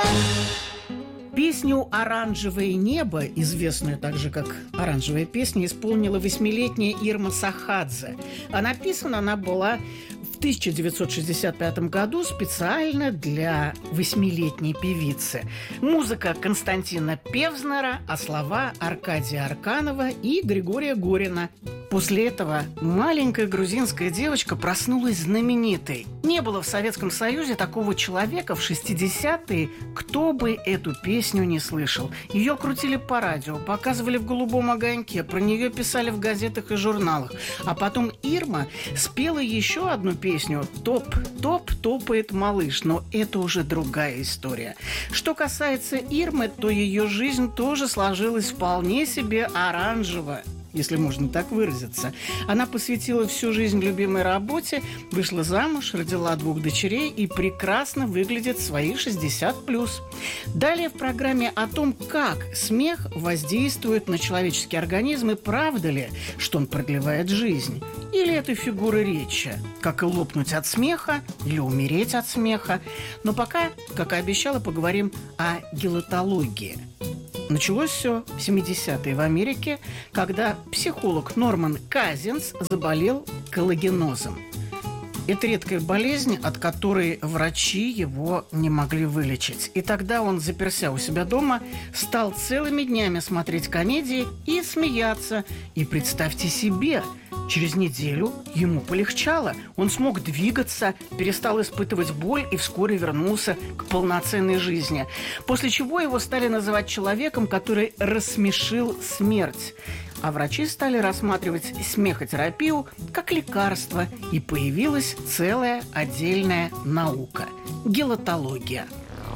Песню «Оранжевое небо», известную также как «Оранжевая песня», исполнила 8-летняя Ирма Сахадзе. А написана она была в 1965 году специально для 8-летней певицы. Музыка Константина Певзнера, а слова Аркадия Арканова и Григория Горина. После этого маленькая грузинская девочка проснулась знаменитой. Не было в Советском Союзе такого человека в 60-е, кто бы эту песню не слышал. Ее крутили по радио, показывали в «Голубом огоньке», про нее писали в газетах и журналах. А потом Ирма спела еще одну песню «Топ, топает малыш», но это уже другая история. Что касается Ирмы, то ее жизнь тоже сложилась вполне себе оранжево, если можно так выразиться. Она посвятила всю жизнь любимой работе, вышла замуж, родила 2 дочерей и прекрасно выглядит свои 60+. Далее в программе о том, как смех воздействует на человеческий организм и правда ли, что он продлевает жизнь. Или это фигура речи, как и лопнуть от смеха или умереть от смеха. Но пока, как и обещала, поговорим о гелатологии. Началось все в 70-е в Америке, когда психолог Норман Казинс заболел коллагенозом. Это редкая болезнь, от которой врачи его не могли вылечить. И тогда он, заперся у себя дома, стал целыми днями смотреть комедии и смеяться. И представьте себе, через неделю ему полегчало. Он смог двигаться, перестал испытывать боль и вскоре вернулся к полноценной жизни. После чего его стали называть человеком, который рассмешил смерть. А врачи стали рассматривать смехотерапию как лекарство, и появилась целая отдельная наука – гелатология.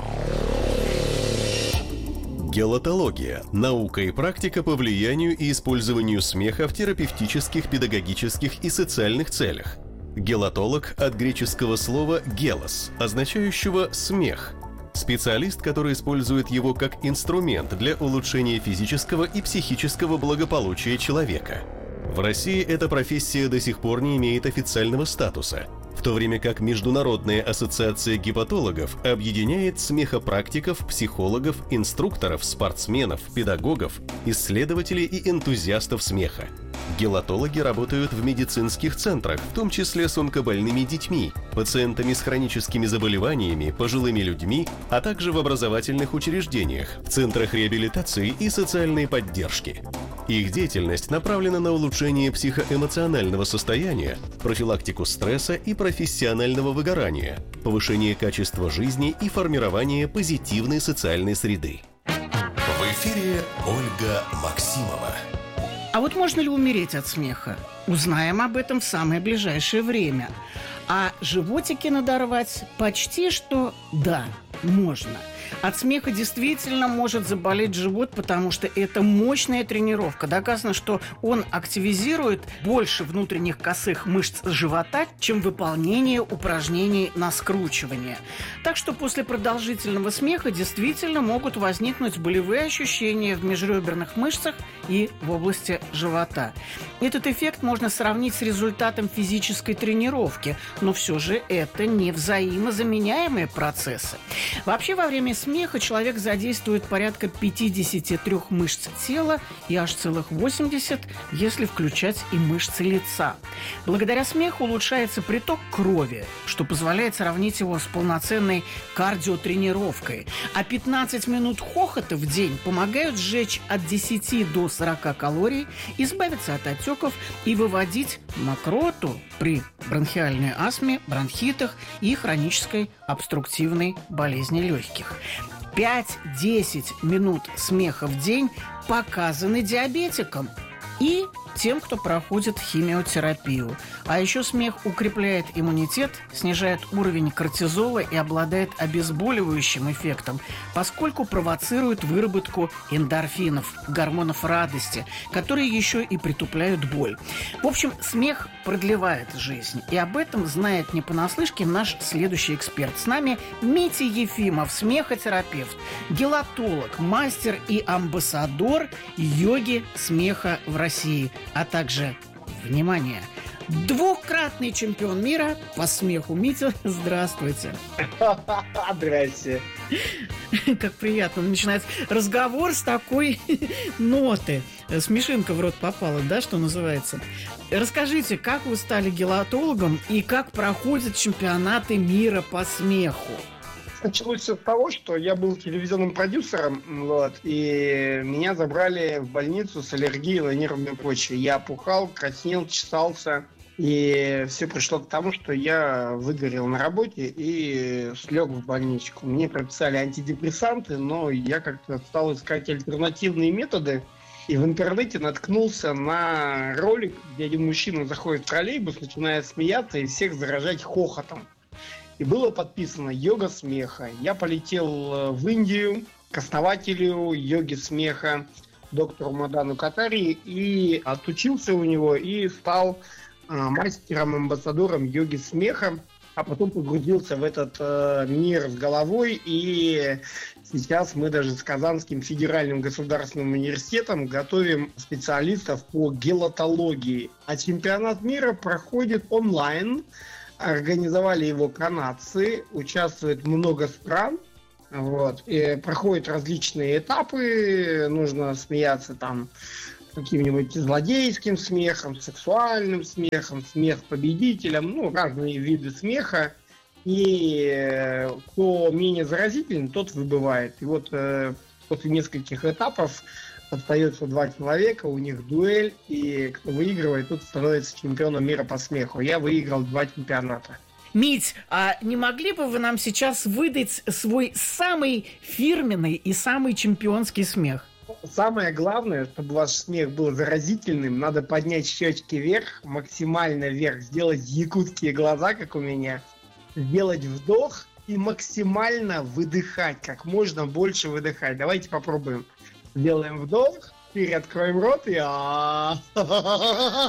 Гелатология – наука и практика по влиянию и использованию смеха в терапевтических, педагогических и социальных целях. Гелатолог от греческого слова «гелос», означающего «смех». Специалист, который использует его как инструмент для улучшения физического и психического благополучия человека. В России эта профессия до сих пор не имеет официального статуса, в то время как Международная ассоциация гепатологов объединяет смехопрактиков, психологов, инструкторов, спортсменов, педагогов, исследователей и энтузиастов смеха. Гелатологи работают в медицинских центрах, в том числе с онкобольными детьми, пациентами с хроническими заболеваниями, пожилыми людьми, а также в образовательных учреждениях, в центрах реабилитации и социальной поддержки. Их деятельность направлена на улучшение психоэмоционального состояния, профилактику стресса и профессионального выгорания, повышение качества жизни и формирование позитивной социальной среды. В эфире Ольга Максимова. А вот можно ли умереть от смеха? Узнаем об этом в самое ближайшее время. А животики надорвать почти что да, можно. От смеха действительно может заболеть живот, потому что это мощная тренировка. Доказано, что он активизирует больше внутренних косых мышц живота, чем выполнение упражнений на скручивание. Так что после продолжительного смеха действительно могут возникнуть болевые ощущения в межреберных мышцах и в области живота. Этот эффект можно сравнить с результатом физической тренировки, но все же это не взаимозаменяемые процессы. Вообще, во время смеха человек задействует порядка 53 мышц тела и аж целых 80, если включать и мышцы лица. Благодаря смеху улучшается приток крови, что позволяет сравнить его с полноценной кардиотренировкой. А 15 минут хохота в день помогают сжечь от 10 до 40 калорий, избавиться от отеков и выводить мокроту при бронхиальной астме, бронхитах и хронической обструктивной болезни легких. 5-10 минут смеха в день показаны диабетикам и тем, кто проходит химиотерапию. А еще смех укрепляет иммунитет, снижает уровень кортизола и обладает обезболивающим эффектом, поскольку провоцирует выработку эндорфинов, гормонов радости, которые еще и притупляют боль. В общем, смех продлевает жизнь. И об этом знает не понаслышке наш следующий эксперт. С нами Митя Ефимов, смехотерапевт, гелатолог, мастер и амбассадор йоги смеха в России. А также, внимание, Двукратный чемпион мира по смеху. Митя, здравствуйте. Здрасте. Как приятно. Начинается разговор с такой ноты. Смешинка в рот попала, да, что называется. Расскажите, как вы стали гелатологом и как проходят чемпионаты мира по смеху? Началось все с того, что я был телевизионным продюсером, и меня забрали в больницу с аллергией на нервную почву. Я опухал, краснел, чесался, и все пришло к тому, что я выгорел на работе и слег в больничку. Мне прописали антидепрессанты, но я как-то стал искать альтернативные методы, и в интернете наткнулся на ролик, где один мужчина заходит в троллейбус, начинает смеяться и всех заражать хохотом. И было подписано «Йога смеха». Я полетел в Индию к основателю йоги смеха, доктору Мадану Катари, и отучился у него, и стал мастером-амбассадором йоги смеха, а потом погрузился в этот мир с головой, и сейчас мы даже с Казанским федеральным государственным университетом готовим специалистов по гелатологии. А чемпионат мира проходит онлайн. Организовали его канадцы, участвует много стран, и проходят различные этапы, нужно смеяться там каким-нибудь злодейским смехом, сексуальным смехом, смех победителем, разные виды смеха, и кто менее заразителен, тот выбывает. И вот после нескольких этапов остается 2 человека, у них дуэль, и кто выигрывает, тот становится чемпионом мира по смеху. Я выиграл 2 чемпионата. Мить, а не могли бы вы нам сейчас выдать свой самый фирменный и самый чемпионский смех? Самое главное, чтобы ваш смех был заразительным, надо поднять щечки вверх, максимально вверх, сделать якутские глаза, как у меня, сделать вдох и максимально выдыхать, как можно больше выдыхать. Давайте попробуем. Сделаем вдох, переоткроем рот и